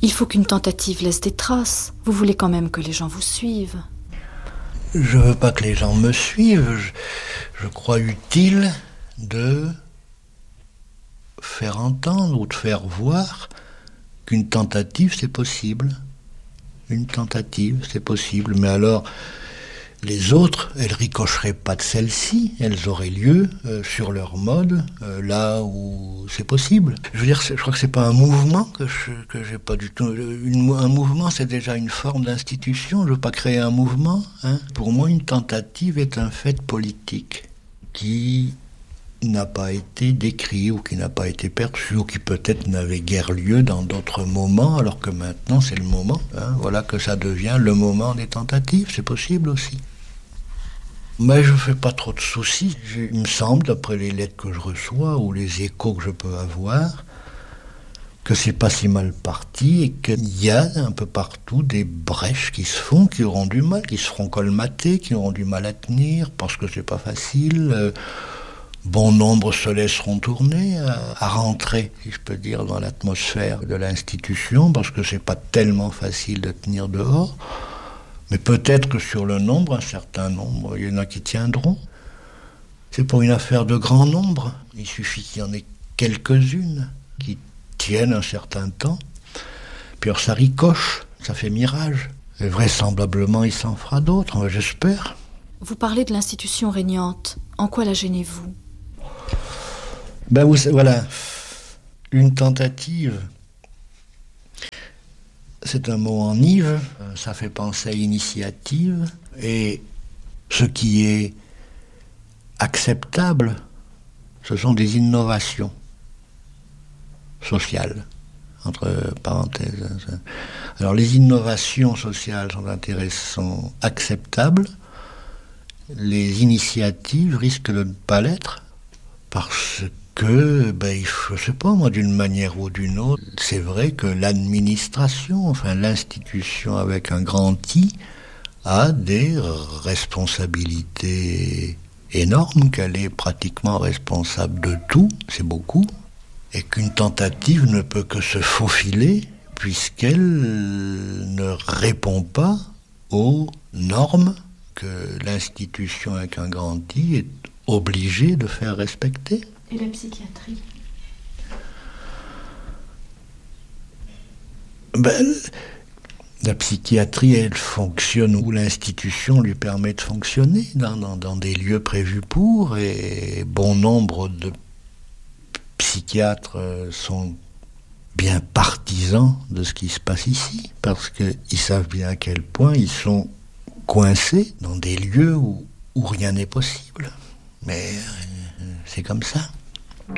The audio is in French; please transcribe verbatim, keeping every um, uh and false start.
Il faut qu'une tentative laisse des traces. Vous voulez quand même que les gens vous suivent. Je veux pas que les gens me suivent. Je, je crois utile de faire entendre ou de faire voir qu'une tentative, c'est possible. Une tentative, c'est possible. Mais alors, les autres, elles ricocheraient pas de celle-ci. Elles auraient lieu euh, sur leur mode, euh, là où c'est possible. Je veux dire, je crois que c'est pas un mouvement que je que j'ai pas du tout. Une, un mouvement, c'est déjà une forme d'institution. Je veux pas créer un mouvement. Hein. Pour moi, une tentative est un fait politique qui n'a pas été décrit ou qui n'a pas été perçu ou qui peut-être n'avait guère lieu dans d'autres moments, alors que maintenant c'est le moment. Hein. Voilà que ça devient le moment des tentatives. C'est possible aussi. Mais je ne fais pas trop de soucis. Il me semble, d'après les lettres que je reçois ou les échos que je peux avoir, que c'est pas si mal parti et qu'il y a un peu partout des brèches qui se font, qui auront du mal, qui se feront colmater, qui auront du mal à tenir parce que c'est pas facile. Euh, bon nombre se laisseront tourner, à, à rentrer, si je peux dire, dans l'atmosphère de l'institution parce que c'est pas tellement facile de tenir dehors. Mais peut-être que sur le nombre, un certain nombre, il y en a qui tiendront. C'est pas une affaire de grand nombre. Il suffit qu'il y en ait quelques-unes qui tiennent un certain temps. Puis alors ça ricoche, ça fait mirage. Et vraisemblablement, il s'en fera d'autres, j'espère. Vous parlez de l'institution régnante. En quoi la gênez-vous ? Ben vous, voilà, une tentative... C'est un mot en Yves, ça fait penser à initiative, et ce qui est acceptable, ce sont des innovations sociales, entre parenthèses. Alors les innovations sociales sont intéressantes, acceptables, les initiatives risquent de ne pas l'être, parce que que, ben, je sais pas moi, d'une manière ou d'une autre, c'est vrai que l'administration, enfin l'institution avec un grand I, a des responsabilités énormes, qu'elle est pratiquement responsable de tout, c'est beaucoup, et qu'une tentative ne peut que se faufiler puisqu'elle ne répond pas aux normes que l'institution avec un grand I est obligée de faire respecter. Et la psychiatrie ? Ben, la psychiatrie, elle fonctionne où l'institution lui permet de fonctionner, dans, dans, dans des lieux prévus pour, et bon nombre de psychiatres sont bien partisans de ce qui se passe ici, parce qu'ils savent bien à quel point ils sont coincés dans des lieux où, où rien n'est possible. Mais c'est comme ça.